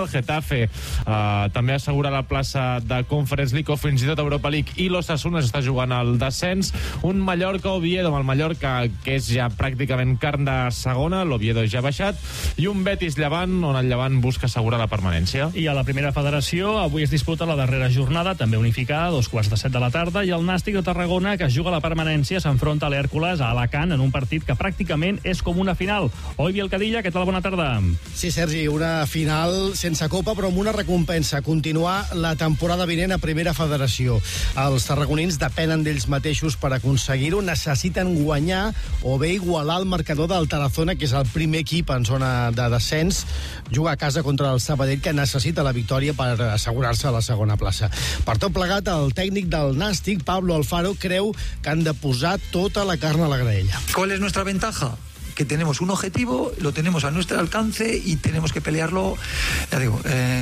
el Getafe també assegura la plaça de Conference League o fins i tot Europa League, i l'Osasuna està jugant al descens. Un Mallorca-Oviedo, amb el Mallorca, que és ja pràcticament carn de segona, l'Oviedo ja ha baixat, i un Betis-Llevant, on el Llevant busca assegurar la permanència. I a la primera federació, avui es disputa la darrera jornada, també unificada, 2:15 de la tarda, i el Nàstic de Tarragona, que es juga la permanència, s'enfronta a l'Hèrcules a Alacant en un partit que pràcticament és com una final. Oi, Bielcadilla, què tal? Bona tarda. Sí, Sergi, una final sense copa, però amb una recompensa: continuar la temporada vinent a primera federació. Els tarragonins depenen d'ells mateixos per aconseguir-ho, necessiten guanyar o bé igualar el marcador del Tarazona, que és el primer equip en zona de descens, juga a casa contra el Sabadell, que necessita la victòria per assegurar-se a la segona plaça. Per tot plegat, el tècnic del Nàstic, Pablo Alfaro, creu que han de posar tota la carn a la graella. ¿Cuál es nuestra ventaja? Que tenemos un objetivo, lo tenemos a nuestro alcance y tenemos que pelearlo, ya digo,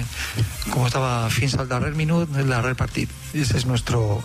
como estaba fins al darrer minut, el darrer partit. Ese es nuestro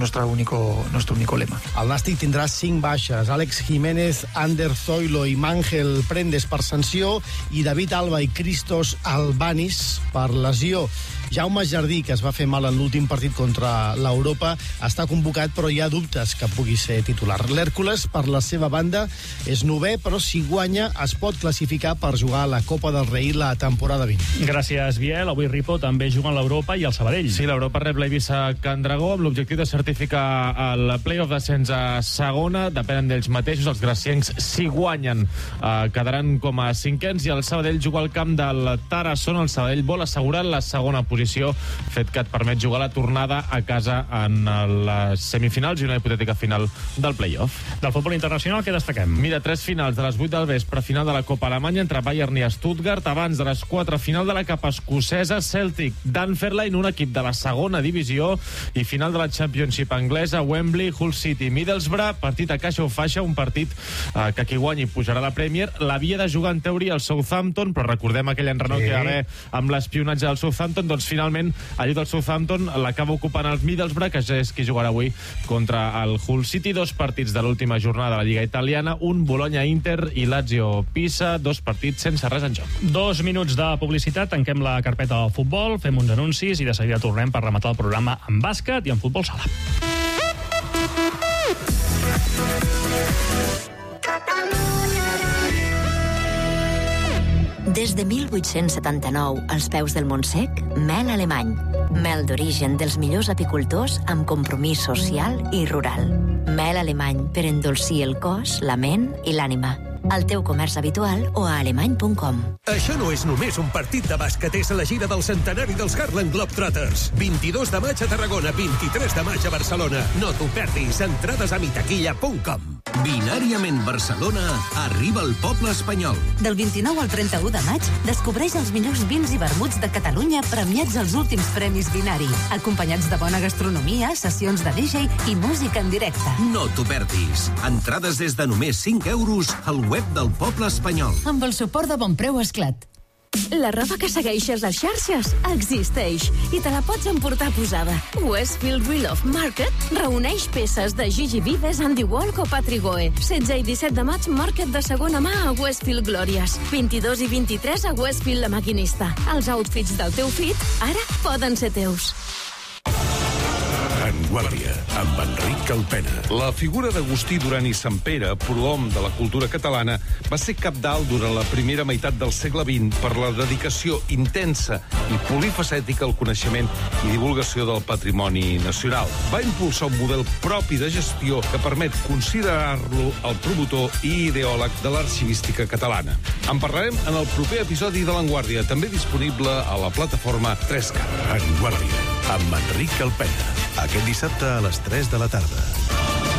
único lema. El Nàstic tindrà 5 baixes: Àlex Jiménez, Ander Zoilo i Màngel Prendes per sanció, i David Alba i Christos Albanis per lesió. Jaume Jardí, que es va fer mal en l'últim partit contra l'Europa, està convocat, però hi ha dubtes que pugui ser titular. L'Hèrcules, per la seva banda, és 9è, però si guanya es pot classificar per jugar a la Copa del Rei la temporada 20. Gràcies, Biel. Avui Ripo també juga en l'Europa i el Sabadell. Sí, l'Europa rep l'Eivissa Can Dragó amb l'objectiu de certificar el play-off d'ascens a segona. Depenen d'ells mateixos. Els graciencs, si guanyen, quedaran com a 5ens, i el Sabadell juga al camp del Tarassona. El Sabadell vol assegurar la segona posició, fet que et permet jugar la tornada a casa en les semifinals i una hipotètica final del play-off. Del futbol internacional, què destaquem? Mira, 3 finals de les 8 del vespre, final de la Copa Alemanya entre Bayern i Stuttgart. Abans de les 4, final de la Capa Escocesa, Celtic Dunfermline, un equip de la segona divisió, i final de la Championship anglesa, Wembley, Hull City, Middlesbrough, partit a caixa o faixa, un partit que qui guanyi pujarà a la Premier. L'havia de jugar en teoria el Southampton, però recordem aquell enrenou que hi va haver amb l'espionatge del Southampton. Doncs finalment el llit del Southampton l'acaba ocupant el Middlesbrough, que és qui jugarà avui contra el Hull City. 2 partits de l'última jornada de la Lliga Italiana, un Bologna-Inter i Lazio-Pisa, 2 partits sense res en joc. 2 minuts de publicitat, tanquem la carpeta del futbol, fem uns anuncis i de seguida tornem per rematar el programa en bàsquet i en futbol sala. Des de 1879, als peus del Montsec, mel alemany. Mel d'origen dels millors apicultors amb compromís social i rural. Mel alemany per endolcir el cos, la ment i l'ànima. Al teu comerç habitual o a alemany.com. Això no és només un partit de bàsquet, és la gira del centenari dels Harlem Globetrotters. 22 de maig a Tarragona, 23 de maig a Barcelona. No t'ho perdis, entrades a mitaquilla.com. Binàriament Barcelona arriba al poble espanyol. Del 29 al 31 de maig, descobreix els millors vins i vermuts de Catalunya premiats als últims premis Binari, acompanyats de bona gastronomia, sessions de DJ i música en directe. No t'ho perdis. Entrades des de només 5 euros al web del poble espanyol. Amb el suport de Bonpreu Esclat. La roba que segueixes a xarxes existeix i te la pots emportar posada. Westfield Real-Off Market reuneix peces de Gigi Vives, Andy Walk o Patrick Goe. 16 i 17 de maig, Market de segona mà a Westfield Glòries. 22 i 23 a Westfield La Maquinista. Els outfits del teu fit ara poden ser teus. En Guàrdia, amb Enric Calpena. La figura d'Agustí Duran i Sampere, prohom de la cultura catalana, va ser cabdal durant la primera meitat del segle XX per la dedicació intensa i polifacètica al coneixement i divulgació del patrimoni nacional. Va impulsar un model propi de gestió que permet considerar-lo el promotor i ideòleg de l'arxivística catalana. En parlarem en el proper episodi de l'Enguàrdia, també disponible a la plataforma 3K. En Guàrdia, amb Enric Calpena. Aquest dissabte a les 3 de la tarda.